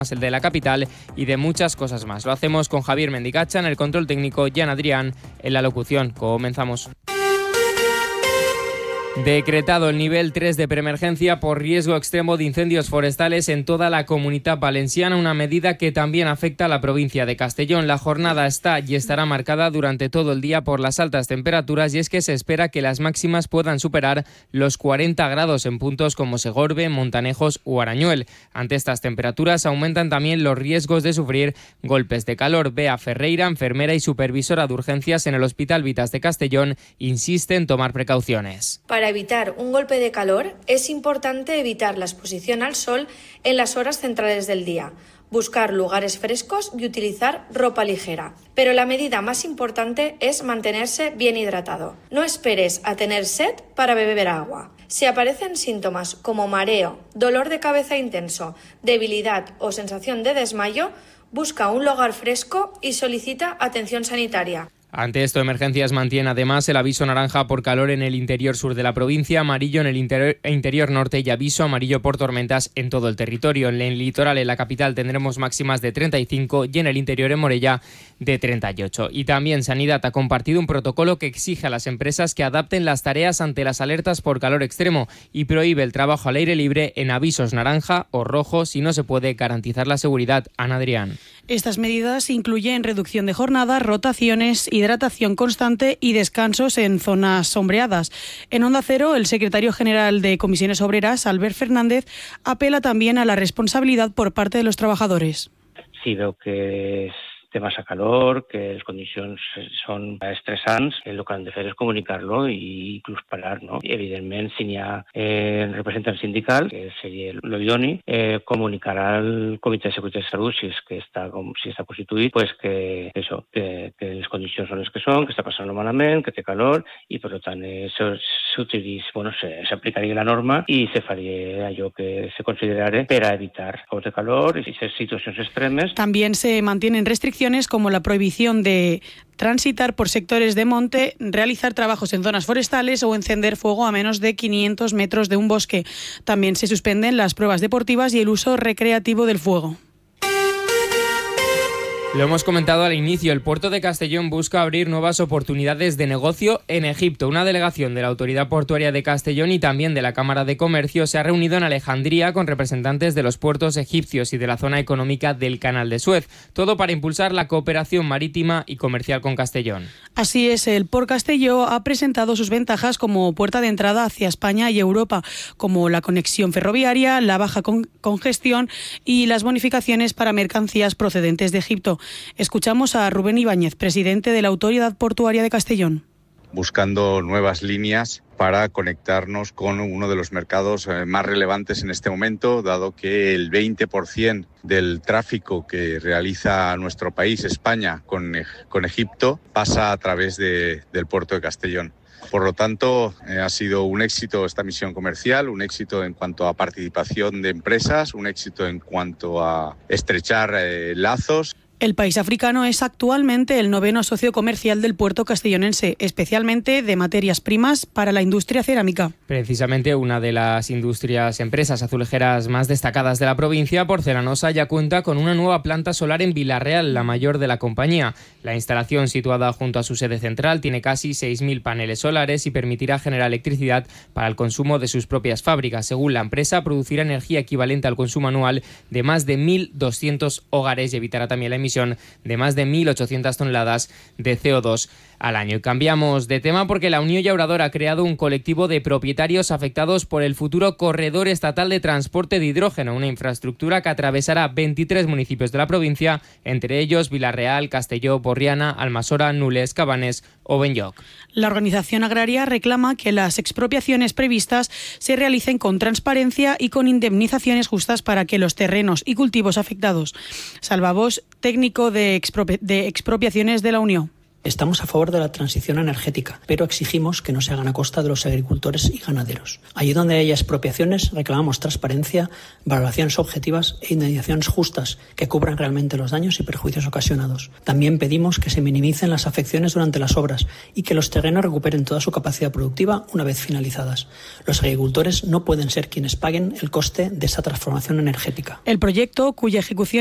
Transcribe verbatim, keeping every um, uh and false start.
el de la capital y de muchas cosas más. Lo hacemos con Javier Mendicacha en el control técnico, Jan Adrián en la locución. Comenzamos. Decretado el nivel tres de preemergencia por riesgo extremo de incendios forestales en toda la Comunitat Valenciana, una medida que también afecta a la provincia de Castellón. La jornada está y estará marcada durante todo el día por las altas temperaturas y es que se espera que las máximas puedan superar los cuarenta grados en puntos como Segorbe, Montanejos o Arañuel. Ante estas temperaturas aumentan también los riesgos de sufrir golpes de calor. Bea Ferreira, enfermera y supervisora de urgencias en el Hospital Vitas de Castellón, insiste en tomar precauciones. Para evitar un golpe de calor, es importante evitar la exposición al sol en las horas centrales del día, buscar lugares frescos y utilizar ropa ligera. Pero la medida más importante es mantenerse bien hidratado. No esperes a tener sed para beber agua. Si aparecen síntomas como mareo, dolor de cabeza intenso, debilidad o sensación de desmayo, busca un lugar fresco y solicita atención sanitaria. Ante esto, Emergencias mantiene además el aviso naranja por calor en el interior sur de la provincia, amarillo en el interior, interior norte y aviso amarillo por tormentas en todo el territorio. En el litoral, en la capital, tendremos máximas de treinta y cinco y en el interior, en Morella, de treinta y ocho. Y también Sanidad ha compartido un protocolo que exige a las empresas que adapten las tareas ante las alertas por calor extremo y prohíbe el trabajo al aire libre en avisos naranja o rojo si no se puede garantizar la seguridad. Ana Adrián. Estas medidas incluyen reducción de jornada, rotaciones, hidratación constante y descansos en zonas sombreadas. En Onda Cero, el secretario general de Comisiones Obreras, Albert Fernández, apela también a la responsabilidad por parte de los trabajadors. Si veu que és té massa calor, que les condicions són estressants, el que han de fer és comunicar-lo i inclús parar, no? I, evidentment, si n'hi ha eh, representant sindical, que seria l'idoni, eh, comunicarà al Comitè de Seguretat de Salut, si és que està, com, si està constituït, pues que, això, que, que les condicions són les que són, que està passant malament, que té calor, i per tant eh, s'utilitza, bueno, s'aplicaria la norma i se faria allò que se considerara per a evitar caos de calor i situacions extremes. También se mantienen restricciones como la prohibición de transitar por sectores de monte, realizar trabajos en zonas forestales o encender fuego a menos de quinientos metros de un bosque. También se suspenden las pruebas deportivas y el uso recreativo del fuego. Lo hemos comentado al inicio, el puerto de Castellón busca abrir nuevas oportunidades de negocio en Egipto. Una delegación de la Autoridad Portuaria de Castellón y también de la Cámara de Comercio se ha reunido en Alejandría con representantes de los puertos egipcios y de la zona económica del Canal de Suez. Todo para impulsar la cooperación marítima y comercial con Castellón. Así es, el Port Castelló ha presentado sus ventajas como puerta de entrada hacia España y Europa, como la conexión ferroviaria, la baja con- congestión y las bonificaciones para mercancías procedentes de Egipto. Escuchamos a Rubén Ibáñez, presidente de la Autoridad Portuaria de Castellón. Buscando nuevas líneas para conectarnos con uno de los mercados más relevantes en este momento, dado que el veinte por ciento del tráfico que realiza nuestro país, España, con, con Egipto, pasa a través de, del puerto de Castellón. Por lo tanto, eh, ha sido un éxito esta misión comercial, un éxito en cuanto a participación de empresas, un éxito en cuanto a estrechar eh, lazos. El país africano es actualmente el noveno socio comercial del puerto castellonense, especialmente de materias primas para la industria cerámica. Precisamente una de las industrias, empresas azulejeras más destacadas de la provincia, Porcelanosa, ya cuenta con una nueva planta solar en Vilarreal, la mayor de la compañía. La instalación, situada junto a su sede central, tiene casi seis mil paneles solares y permitirá generar electricidad para el consumo de sus propias fábricas. Según la empresa, producirá energía equivalente al consumo anual de más de mil doscientos hogares y evitará también la emisión de más de mil ochocientas toneladas de C O dos al año. Y cambiamos de tema porque la Unión Llauradora ha creado un colectivo de propietarios afectados por el futuro corredor estatal de transporte de hidrógeno, una infraestructura que atravesará veintitrés municipios de la provincia, entre ellos Vilarreal, Castelló, Borriana, Almasora, Nules, Cabanes o Benlloc. La organización agraria reclama que las expropiaciones previstas se realicen con transparencia y con indemnizaciones justas para que los terrenos y cultivos afectados. Salva Bosch, técnico de, expropi- de expropiaciones de la Unión. Estamos a favor de la transición energética, pero exigimos que no se hagan a costa de los agricultores y ganaderos. Allí donde haya expropiaciones, reclamamos transparencia, valoraciones objetivas e indemnizaciones justas que cubran realmente los daños y perjuicios ocasionados. También pedimos que se minimicen las afecciones durante las obras y que los terrenos recuperen toda su capacidad productiva una vez finalizadas. Los agricultores no pueden ser quienes paguen el coste de esta transformación energética. El proyecto, cuya ejecución